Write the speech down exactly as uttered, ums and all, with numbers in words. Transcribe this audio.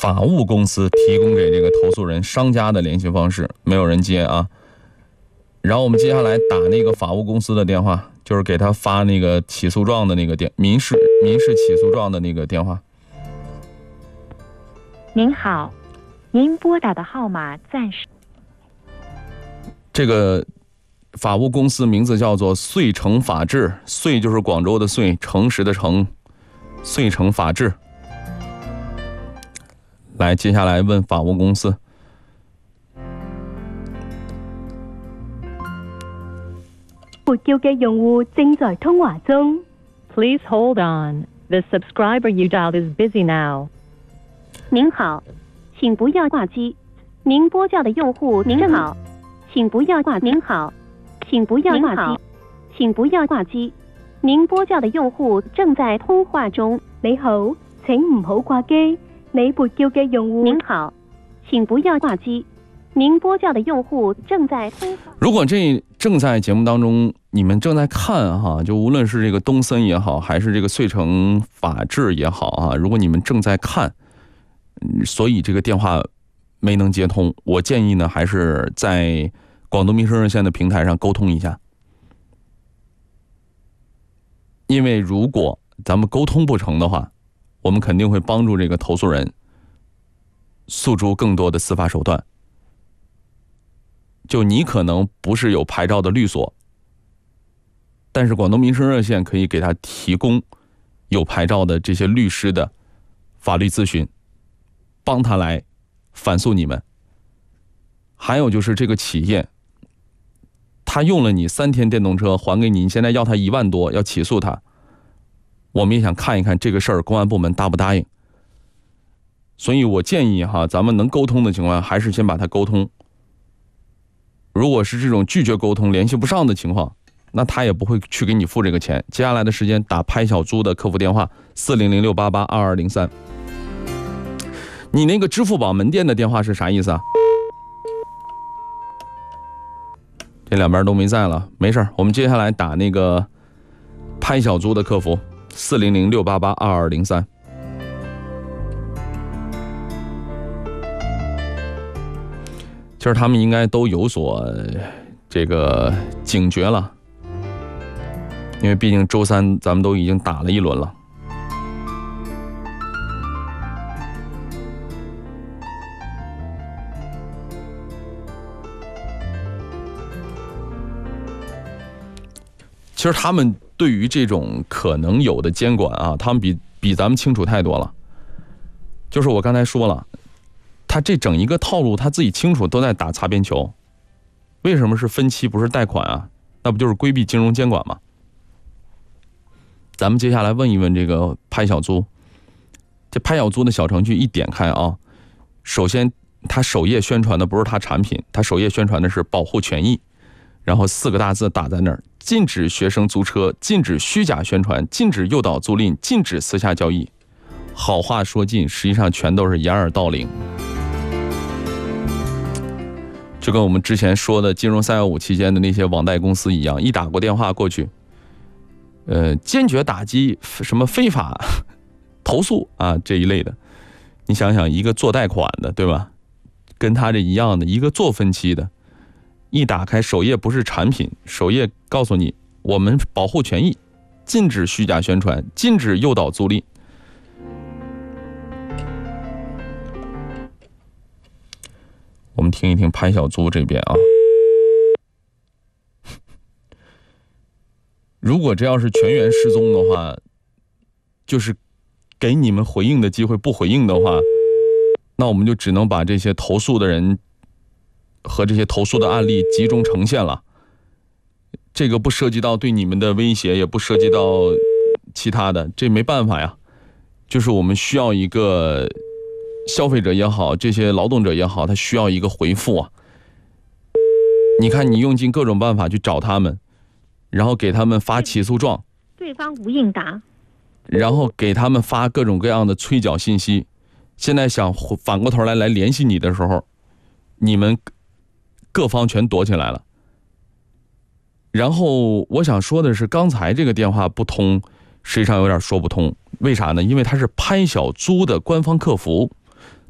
法务公司提供给这个投诉人商家的联系方式，没有人接啊。然后我们接下来打那个法务公司的电话，就是给他发那个起诉状的那个电民事民事起诉状的那个电话。 您好，您拨打的号码暂时。 这个法务公司名字叫做遂诚法治，遂就是广州的遂，诚实的诚，遂诚法治。来，接下来问法务公司。 撥叫嘅用戶正在通話中。 Please hold on. The subscriber you dialed is busy now. 您好，请不要挂机。您拨叫的用户，您好，请不要挂。您好，请不要挂機，請不要掛機。您撥叫的用戶正在通話中。你好，請唔好掛機。你撥叫嘅用戶，您好，請不要掛機。您拨叫的用户正在通。 如果这正在节目当中，你们正在看哈，就无论是这个东森也好，还是这个遂诚法治也好啊，如果你们正在看，所以这个电话没能接通，我建议呢，还是在广东民生热线的平台上沟通一下，因为如果咱们沟通不成的话，我们肯定会帮助这个投诉人诉诸更多的司法手段。就你可能不是有牌照的律所，但是广东民生热线可以给他提供有牌照的这些律师的法律咨询，帮他来反诉你们。还有就是这个企业，他用了你三天电动车还给你，你现在要他一万多，要起诉他，我们也想看一看这个事儿公安部门答不答应。所以我建议哈，咱们能沟通的情况还是先把它沟通。如果是这种拒绝沟通联系不上的情况，那他也不会去给你付这个钱。接下来的时间打拍小猪的客服电话四零零六八八二二零三。你那个支付宝门店的电话是啥意思啊？这两边都没在了，没事，我们接下来打那个拍小猪的客服四零零六八八二二零三。其实他们应该都有所这个警觉了，因为毕竟周三咱们都已经打了一轮了。其实他们对于这种可能有的监管啊，他们比比咱们清楚太多了。就是我刚才说了，他这整一个套路他自己清楚，都在打擦边球。为什么是分期不是贷款啊？那不就是规避金融监管吗？咱们接下来问一问这个拍小猪。这拍小猪的小程序一点开啊，首先他首页宣传的不是他产品，他首页宣传的是保护权益，然后四个大字打在那儿：禁止学生租车，禁止虚假宣传，禁止诱导租赁，禁止私下交易。好话说尽，实际上全都是掩耳盗铃。就跟我们之前说的金融三幺五期间的那些网贷公司一样，一打过电话过去，呃，坚决打击什么非法投诉啊这一类的。你想想，一个做贷款的，对吧？跟他这一样的，一个做分期的，一打开首页不是产品，首页告诉你我们保护权益，禁止虚假宣传，禁止诱导租赁。我们听一听拍小猪这边啊。如果这要是全员失踪的话，就是给你们回应的机会，不回应的话，那我们就只能把这些投诉的人和这些投诉的案例集中呈现了。这个不涉及到对你们的威胁，也不涉及到其他的，这没办法呀。就是我们需要一个消费者也好，这些劳动者也好，他需要一个回复啊。你看，你用尽各种办法去找他们，然后给他们发起诉状， 对方无应答， 然后给他们发各种各样的催缴信息。现在想反过头来来联系你的时候，你们各方全躲起来了。然后我想说的是，刚才这个电话不通，实际上有点说不通。为啥呢？因为它是拍小猪的官方客服，